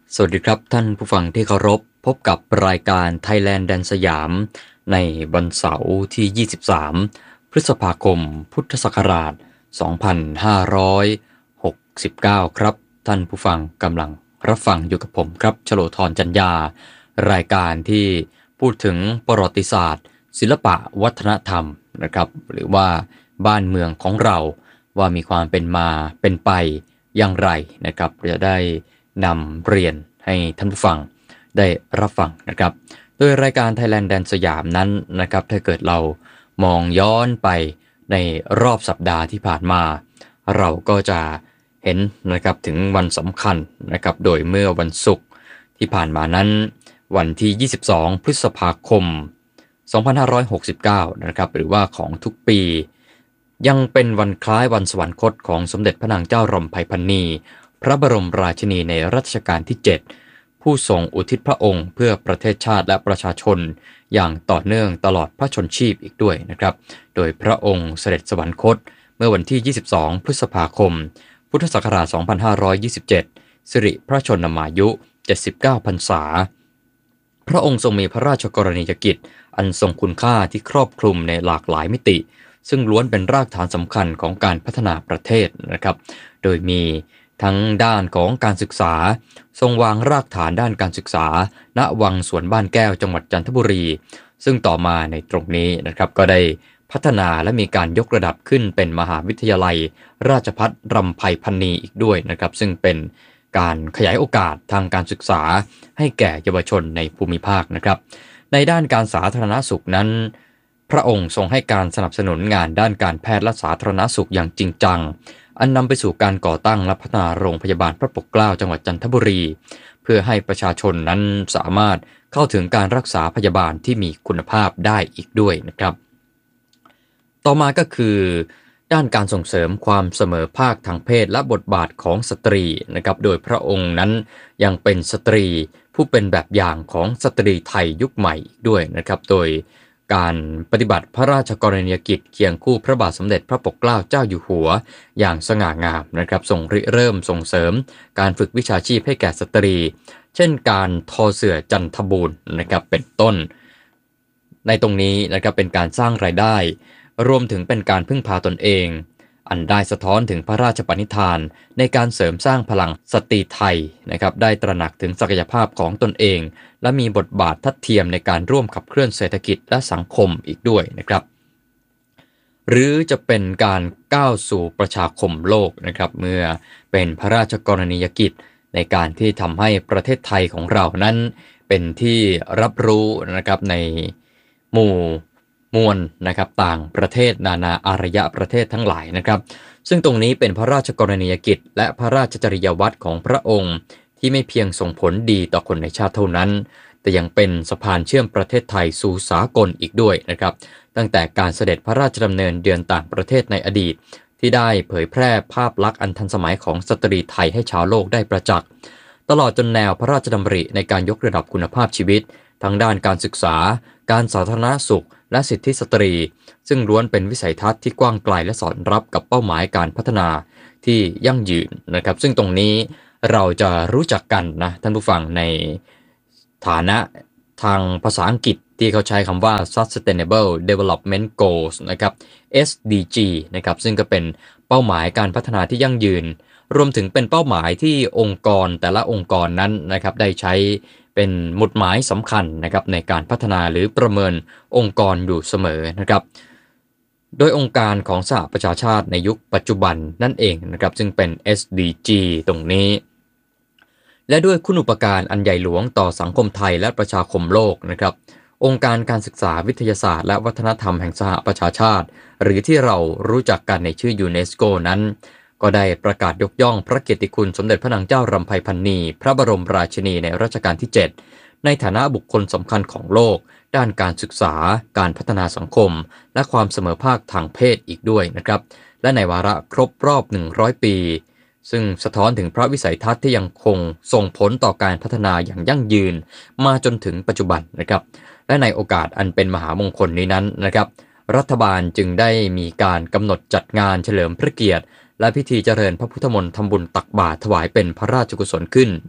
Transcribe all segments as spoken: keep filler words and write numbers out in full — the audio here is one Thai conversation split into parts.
สวัสดีครับท่านผู้ฟังที่เคารพพบกับรายการ Thailand แดนสยามในวันเสาร์ที่ ยี่สิบสาม พฤษภาคม พุทธศักราช สองพันห้าร้อยหกสิบเก้า ครับท่านผู้ฟังกำลังรับฟังอยู่กับผมครับชโลธรจันยารายการที่พูดถึงประวัติศาสตร์ ศิลปะวัฒนธรรมนะครับหรือว่าบ้านเมืองของเราว่ามีความเป็นมาเป็นไปอย่างไรนะครับจะได้นำเรียนให้ท่านผู้ฟังได้รับฟังนะครับโดยรายการ Thailand แดนสยามนั้นนะครับถ้าเกิดเรามองย้อนไปในรอบสัปดาห์ที่ผ่านมาเราก็จะเห็นนะครับถึงวันสำคัญนะครับโดยเมื่อวันศุกร์ที่ผ่านมานั้นวันที่ ยี่สิบสอง พฤษภาคม สองพันห้าร้อยหกสิบเก้า นะครับหรือว่าของทุกปียังเป็นวันคล้ายวันสวรรคตของสมเด็จพระนางเจ้ารำไพพรรณีพระบรมราชินีในรัชกาลที่ เจ็ด ผู้ทรงอุทิศพระองค์เพื่อประเทศชาติและประชาชนอย่างต่อเนื่องตลอดพระชนชีพอีกด้วยนะครับโดยพระองค์เสด็จสวรรคตเมื่อวันที่ ยี่สิบสอง พฤษภาคม พุทธศักราช สองพันห้าร้อยยี่สิบเจ็ด สิริพระชนมายุ เจ็ดสิบเก้า พรรษาพระองค์ทรงมีพระราชกรณียกิจอันทรงคุณค่าที่ครอบคลุมในหลากหลายมิติซึ่งล้วนเป็นรากฐานสำคัญของการพัฒนาประเทศนะครับโดยมีทั้งด้านของการศึกษาทรงวางรากฐานด้านการศึกษาณวังสวนบ้านแก้วจังหวัดจันทบุรีซึ่งต่อมาในตรงนี้นะครับก็ได้พัฒนาและมีการยกระดับขึ้นเป็นมหาวิทยาลัยราชภัฏรำไพพรรณีอีกด้วยนะครับซึ่งเป็นการขยายโอกาสทางการศึกษาให้แก่เยาวชนในภูมิภาคนะครับในด้านการสาธารณสุขนั้นพระองค์ทรงให้การสนับสนุนงานด้านการแพทย์และสาธารณสุขอย่างจริงจังอันนำไปสู่การก่อตั้งและพัฒนาโรงพยาบาลพระปกเกล้าจังหวัดจันทบุรีเพื่อให้ประชาชนนั้นสามารถเข้าถึงการรักษาพยาบาลที่มีคุณภาพได้อีกด้วยนะครับต่อมาก็คือด้านการส่งเสริมความเสมอภาคทางเพศและบทบาทของสตรีนะครับโดยพระองค์นั้นยังเป็นสตรีผู้เป็นแบบอย่างของสตรีไทยยุคใหม่ด้วยนะครับโดยการปฏิบัติพระราชกรณียกิจเคียงคู่พระบาทสมเด็จพระปกเกล้าเจ้าอยู่หัวอย่างสง่างามนะครับทรงริเริ่มส่งเสริมการฝึกวิชาชีพให้แก่สตรีเช่นการทอเสื่อจันทบูรณ์นะครับเป็นต้นในตรงนี้นะครับเป็นการสร้างรายได้รวมถึงเป็นการพึ่งพาตนเองอันได้สะท้อนถึงพระราชปณิธานในการเสริมสร้างพลังสตรีไทยนะครับได้ตระหนักถึงศักยภาพของตนเองและมีบทบาททัดเทียมในการร่วมขับเคลื่อนเศรษฐกิจและสังคมอีกด้วยนะครับหรือจะเป็นการก้าวสู่ประชาคมโลกนะครับเมื่อเป็นพระราชกรณียกิจในการที่ทำให้ประเทศไทยของเรานั้นเป็นที่รับรู้นะครับในหมู่มวลนะครับต่างประเทศนานาอารยประเทศทั้งหลายนะครับซึ่งตรงนี้เป็นพระราชกรณียกิจและพระราชจริยวัตรของพระองค์ที่ไม่เพียงส่งผลดีต่อคนในชาติเท่านั้นแต่ยังเป็นสะพานเชื่อมประเทศไทยสู่สากลอีกด้วยนะครับตั้งแต่การเสด็จพระราชดำเนินเยือนต่างประเทศในอดีตที่ได้เผยแพร่ภาพลักษณ์อันทันสมัยของสตรีไทยให้ชาวโลกได้ประจักษ์ตลอดจนแนวพระราชดำริในการยกระดับคุณภาพชีวิตทั้งด้านการศึกษาการสาธารณสุขและสิทธิสตรีซึ่งล้วนเป็นวิสัยทัศน์ที่กว้างไกลและสอดรับกับเป้าหมายการพัฒนาที่ยั่งยืนนะครับซึ่งตรงนี้เราจะรู้จักกันนะท่านผู้ฟังในฐานะทางภาษาอังกฤษที่เขาใช้คำว่า Sustainable Development Goals นะครับ เอส ดี จี นะครับซึ่งก็เป็นเป้าหมายการพัฒนาที่ยั่งยืนรวมถึงเป็นเป้าหมายที่องค์กรแต่ละองค์กรนั้นนะครับได้ใช้เป็นหมุดหมายสำคัญนะครับในการพัฒนาหรือประเมินองค์กรอยู่เสมอนะครับโดยองค์การของสหประชาชาติในยุคปัจจุบันนั่นเองนะครับซึ่งเป็น เอส ดี จี ตรงนี้และด้วยคุณูปการอันใหญ่หลวงต่อสังคมไทยและประชาคมโลกนะครับองค์การการศึกษาวิทยาศาสตร์และวัฒนธรรมแห่งสหประชาชาติหรือที่เรารู้จักกันในชื่อยูเนสโกนั้นก็ได้ประกาศยกย่องพระเกียรติคุณสมเด็จพระนางเจ้ารำไพพรรณีพระบรมราชินีในรัชกาลที่ เจ็ดในฐานะบุคคลสำคัญของโลกด้านการศึกษาการพัฒนาสังคมและความเสมอภาคทางเพศอีกด้วยนะครับและในวาระครบรอบหนึ่งร้อยปีซึ่งสะท้อนถึงพระวิสัยทัศน์ที่ยังคงส่งผลต่อการพัฒนาอย่างยั่งยืนมาจนถึงปัจจุบันนะครับและในโอกาสอันเป็นมหามงคลนี้นั้นนะครับรัฐบาลจึงได้มีการกำหนดจัดงานเฉลิมพระเกียรติและพิธีเจริญพระพุทธมนต์ทำบุญตักบาตรถวายเป็นพระราชกุศลขึ้น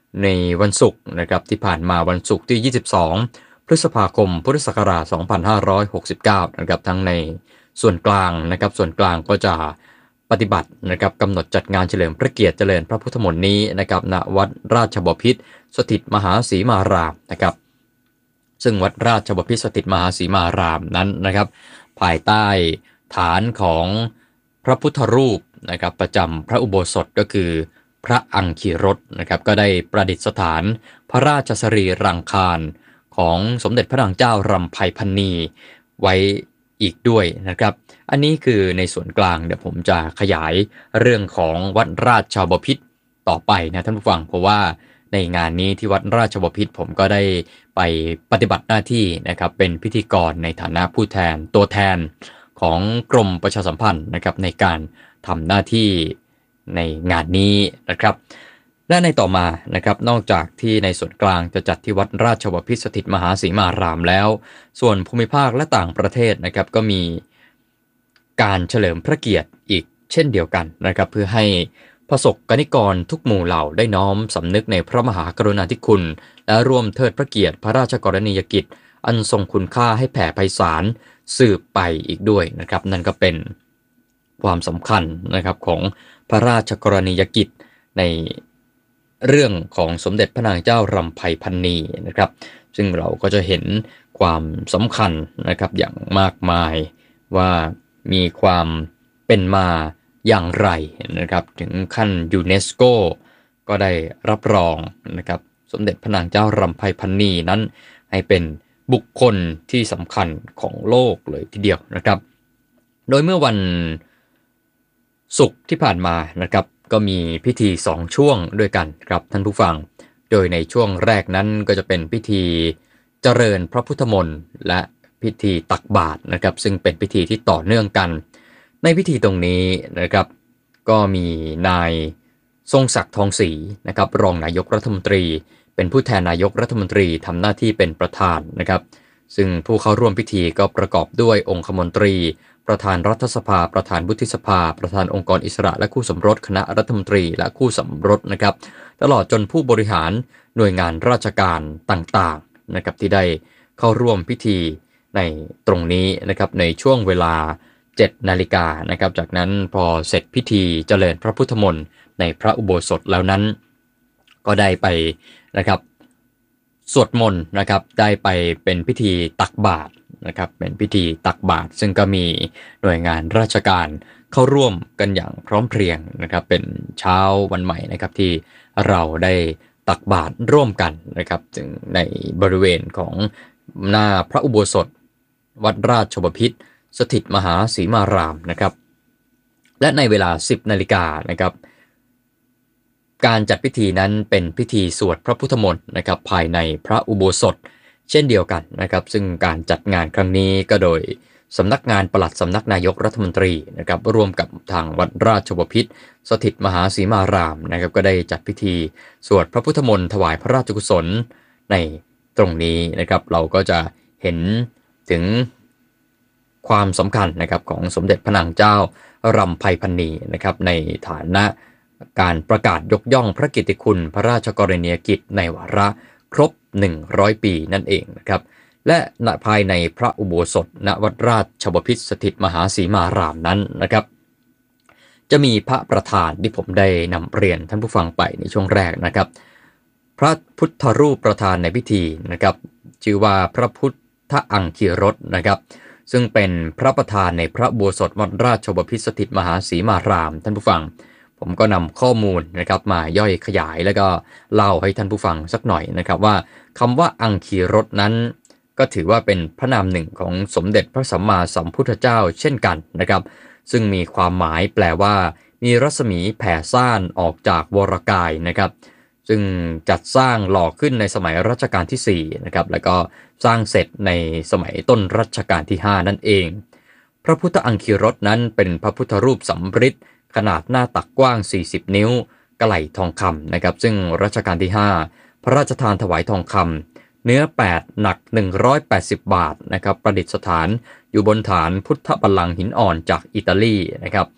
ในวันศุกร์นะครับที่ผ่านมาวันศุกร์ที่ยี่สิบสองพฤษภาคมพุทธศักราชสองพันห้าร้อยหกสิบเก้านะครับทั้งในส่วนกลางนะครับส่วนกลางก็จะปฏิบัตินะครับกำหนดจัดงานเฉลิมพระเกียรติเจริญพระพุทธมนต์นี้นะครับณวัดราชบพิตรสถิตมหาศรีมารามนะครับซึ่งวัดราชบพิตรสถิตมหาศรีมารามนั้นนะครับภายใต้ฐานของพระพุทธรูปนะครับประจำพระอุโบสถก็คือพระอังคีรสนะครับก็ได้ประดิษฐานพระราชสรีรังคารของสมเด็จพระนางเจ้ารำไพพรรณีไว้อีกด้วยนะครับอันนี้คือในส่วนกลางเดี๋ยวผมจะขยายเรื่องของวัดราชบพิตรต่อไปนะท่านผู้ฟังเพราะว่าในงานนี้ที่วัดราชบพิตรผมก็ได้ไปปฏิบัติหน้าที่นะครับเป็นพิธีกรในฐานะผู้แทนตัวแทนของกรมประชาสัมพันธ์นะครับในการทำหน้าที่ในงานนี้นะครับและในต่อมานะครับนอกจากที่ในส่วนกลางจะจัดที่วัดราชบพิตรสถิตมหาศรีมารามแล้วส่วนภูมิภาคและต่างประเทศนะครับก็มีการเฉลิมพระเกียรติอีกเช่นเดียวกันนะครับเพื่อให้ประสบกนิกรทุกหมู่เหล่าได้น้อมสำนึกในพระมหากรุณาธิคุณและร่วมเทิดพระเกียรติพระราชกรณียกิจอันทรงคุณค่าให้แผ่ไพศาลสืบไปอีกด้วยนะครับนั่นก็เป็นความสำคัญนะครับของพระราชกรณียกิจในเรื่องของสมเด็จพระนางเจ้ารำไพพรรณีนะครับซึ่งเราก็จะเห็นความสำคัญนะครับอย่างมากมายว่ามีความเป็นมาอย่างไรนะครับถึงขั้นยูเนสโกก็ได้รับรองนะครับสมเด็จพระนางเจ้ารำไพพรรณีนั้นให้เป็นบุคคลที่สำคัญของโลกเลยทีเดียวนะครับโดยเมื่อวันศุกร์ที่ผ่านมานะครับก็มีพิธีสองช่วงด้วยกันครับท่านผู้ฟังโดยในช่วงแรกนั้นก็จะเป็นพิธีเจริญพระพุทธมนต์และพิธีตักบาตรนะครับซึ่งเป็นพิธีที่ต่อเนื่องกันในพิธีตรงนี้นะครับก็มีนายทรงศักดิ์ทองศรีนะครับรองนายกรัฐมนตรีเป็นผู้แทนนายกรัฐมนตรีทำหน้าที่เป็นประธานนะครับซึ่งผู้เข้าร่วมพิธีก็ประกอบด้วยองคมนตรีประธานรัฐสภาประธานวุฒิสภาประธานองค์กรอิสระและคู่สมรสคณะรัฐมนตรีและคู่สมรสนะครับตลอดจนผู้บริหารหน่วยงานราชการต่างๆนะครับที่ได้เข้าร่วมพิธีในตรงนี้นะครับในช่วงเวลาเจ็ดนาฬิกานะครับจากนั้นพอเสร็จพิธีเจริญพระพุทธมนต์ในพระอุโบสถแล้วนั้นก็ได้ไปนะครับสวดมนต์นะครับได้ไปเป็นพิธีตักบาตรนะครับเป็นพิธีตักบาตรซึ่งก็มีหน่วยงานราชการเข้าร่วมกันอย่างพร้อมเพรียงนะครับเป็นเช้าวันใหม่นะครับที่เราได้ตักบาตรร่วมกันนะครับจึงในบริเวณของหน้าพระอุโบสถวัดราชบพิตรสถิตมหาศรีมารามนะครับและในเวลาสิบนาฬิกานะครับการจัดพิธีนั้นเป็นพิธีสวดพระพุทธมนต์นะครับภายในพระอุโบสถเช่นเดียวกันนะครับซึ่งการจัดงานครั้งนี้ก็โดยสำนักงานปลัดสำนักนายกรัฐมนตรีนะครับร่วมกับทางวัดราชบพิตรสถิตมหาศรีมารามนะครับก็ได้จัดพิธีสวดพระพุทธมนต์ถวายพระราชกุศลในตรงนี้นะครับเราก็จะเห็นถึงความสำคัญนะครับของสมเด็จพระนางเจ้ารำไพพรรณีนะครับในฐานะการประกาศยกย่องพระกิตติคุณพระราชกรณียกิจในวาระครบหนึ่งร้อยปีนั่นเองนะครับและณภายในพระอุโบสถณวัดราชบพิตรสถิตมหาศรีมารามนั้นนะครับจะมีพระประธานที่ผมได้นำเรียนท่านผู้ฟังไปในช่วงแรกนะครับพระพุทธรูปประธานในพิธีนะครับชื่อว่าพระพุทธอังคีรสนะครับซึ่งเป็นพระประธานในพระอุโบสถวัดราชบพิตรสถิตมหาศรีมารามท่านผู้ฟังผมก็นำข้อมูลนะครับมาย่อยขยายแล้วก็เล่าให้ท่านผู้ฟังสักหน่อยนะครับว่าคำว่าอังคีรสนั้นก็ถือว่าเป็นพระนามหนึ่งของสมเด็จพระสัมมาสัมพุทธเจ้าเช่นกันนะครับซึ่งมีความหมายแปลว่ามีรัศมีแผ่ซ่านออกจากวรกายนะครับซึ่งจัดสร้างหล่อขึ้นในสมัยรัชกาลที่สี่นะครับแล้วก็สร้างเสร็จในสมัยต้นรัชกาลที่ห้านั่นเองพระพุทธอังคีรสนั้นเป็นพระพุทธรูปสำริดขนาดหน้าตักกว้างสี่สิบนิ้วกะไหล่ทองคำนะครับซึ่งรัชกาลที่ห้าพระราชทานถวายทองคำเนื้อแปดหนักหนึ่งร้อยแปดสิบบาทนะครับประดิษฐานอยู่บนฐานพุทธบัลลังก์หินอ่อนจากอิตาลีนะครับ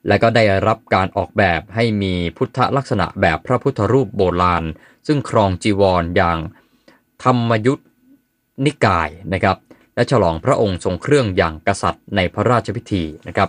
และก็ได้รับการออกแบบให้มีพุทธลักษณะแบบพระพุทธรูปโบราณซึ่งครองจีวร อย่างธรรมยุทธนิกายนะครับและฉลองพระองค์ทรงเครื่องอย่างกษัตริย์ในพระราชพิธีนะครับ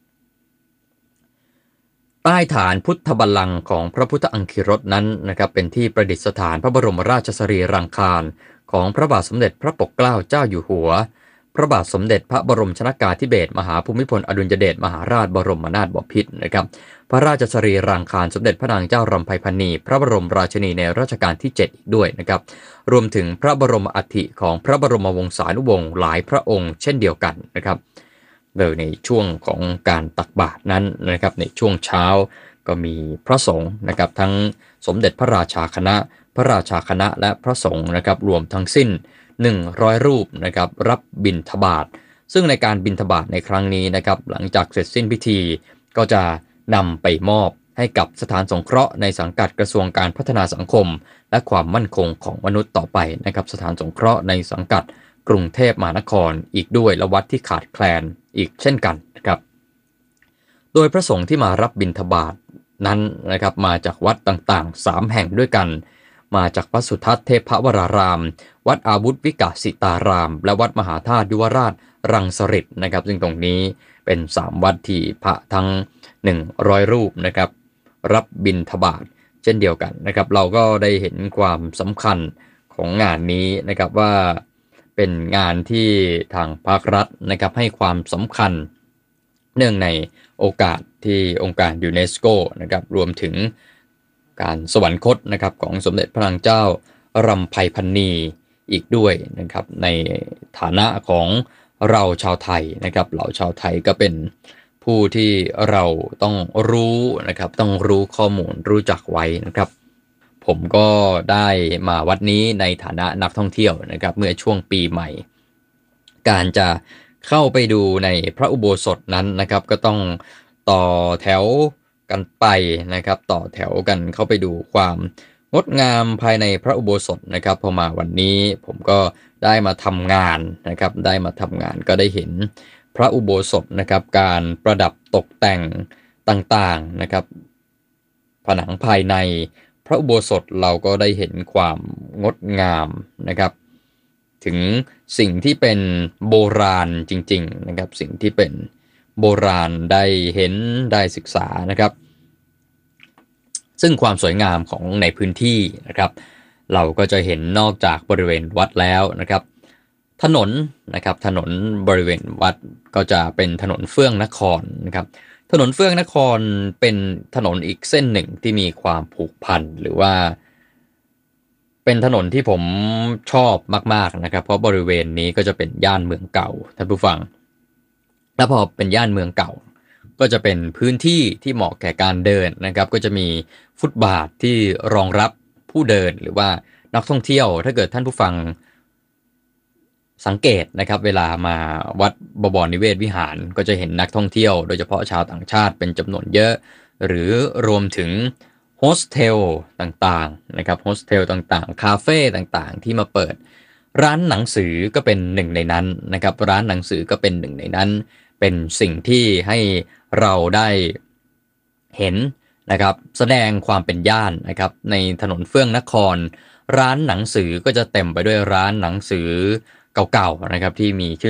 ใต้ฐานพุทธบัลลังก์ของพระพุทธอังคีรสนั้นนะครับเป็นที่ประดิษฐานพระบรมราชสรีรังคารของพระบาทสมเด็จพระปกเกล้าเจ้าอยู่หัวพระบาทสมเด็จพระบรมชนกาธิเบศรมหาภูมิพลอดุลยเดชมหาราชบรมนาถบพิตรนะครับพระราชสรีรังคารสมเด็จพระนางเจ้ารำไพพรรณีพระบรมราชินีในรัชกาลที่เจ็ดอีกด้วยนะครับรวมถึงพระบรมอัฐิของพระบรมวงศานุวงศ์หลายพระองค์เช่นเดียวกันนะครับโดยในช่วงของการตักบาตรนั้นนะครับในช่วงเช้าก็มีพระสงฆ์นะครับทั้งสมเด็จพระราชาคณะพระราชาคณะและพระสงฆ์นะครับรวมทั้งสิ้นหนึ่งร้อยรูปนะครับรับบิณฑบาตซึ่งในการบิณฑบาตในครั้งนี้นะครับหลังจากเสร็จสิ้นพิธีก็จะนำไปมอบให้กับสถานสงเคราะห์ในสังกัดกระทรวงการพัฒนาสังคมและความมั่นคงของมนุษย์ต่อไปนะครับสถานสงเคราะห์ในสังกัดกรุงเทพมหานครอีกด้วยและวัดที่ขาดแคลนอีกเช่นกันนะครับโดยพระสงฆ์ที่มารับบิณฑบาตนั้นนะครับมาจากวัดต่างๆสามแห่งด้วยกันมาจากวัดสุทัศน์เทพวรารามวัดอาวุธวิกาสิตารามและวัดมหาธาตุยุวราชรังสฤษฎ์นะครับซึ่งตรงนี้เป็นสามวัดที่พระทั้งหนึ่งร้อยรูปนะครับรับบิณฑบาตเช่นเดียวกันนะครับเราก็ได้เห็นความสำคัญของงานนี้นะครับว่าเป็นงานที่ทางภาครัฐนะครับให้ความสำคัญเนื่องในโอกาสที่องค์การยูเนสโกนะครับรวมถึงการสวรรคตนะครับของสมเด็จพระนางเจ้ารำไพพรรณีอีกด้วยนะครับในฐานะของเราชาวไทยนะครับเราชาวไทยก็เป็นผู้ที่เราต้องรู้นะครับต้องรู้ข้อมูลรู้จักไว้นะครับผมก็ได้มาวัดนี้ในฐานะนักท่องเที่ยวนะครับเมื่อช่วงปีใหม่การจะเข้าไปดูในพระอุโบสถนั้นนะครับก็ต้องต่อแถวกันไปนะครับต่อแถวกันเข้าไปดูความงดงามภายในพระอุโบสถนะครับพอมาวันนี้ผมก็ได้มาทำงานนะครับได้มาทำงานก็ได้เห็นพระอุโบสถนะครับการประดับตกแต่งต่างๆนะครับผนังภายในพระอุโบสถเราก็ได้เห็นความงดงามนะครับถึงสิ่งที่เป็นโบราณจริงๆนะครับสิ่งที่เป็นโบราณได้เห็นได้ศึกษานะครับซึ่งความสวยงามของในพื้นที่นะครับเราก็จะเห็นนอกจากบริเวณวัดแล้วนะครับถนนนะครับถนนบริเวณวัดก็จะเป็นถนนเฟื่องนครนะครับถนนเฟื่องนครเป็นถนนอีกเส้นหนึ่งที่มีความผูกพันหรือว่าเป็นถนนที่ผมชอบมากๆนะครับเพราะบริเวณนี้ก็จะเป็นย่านเมืองเก่าท่านผู้ฟังและพอเป็นย่านเมืองเก่าก็จะเป็นพื้นที่ที่เหมาะแก่การเดินนะครับก็จะมีฟุตบาทที่รองรับผู้เดินหรือว่านักท่องเที่ยวถ้าเกิดท่านผู้ฟังสังเกตนะครับเวลามาวัดบวรนิเวศวิหารก็จะเห็นนักท่องเที่ยวโดยเฉพาะชาวต่างชาติเป็นจำนวนเยอะหรือรวมถึงโฮสเทลต่างๆนะครับโฮสเทลต่างๆคาเฟ่ต่างๆที่มาเปิดร้านหนังสือก็เป็นหนึ่งในนั้นนะครับร้านหนังสือก็เป็นหนึ่งในนั้นเป็นสิ่งที่ให้เราได้เห็นนะครับแสดงความเป็นย่านนะครับในถนนเฟื่องนครร้านหนังสือก็จะเต็มไปด้วยร้านหนังสือเก่าๆนะครับที่มีชื่อ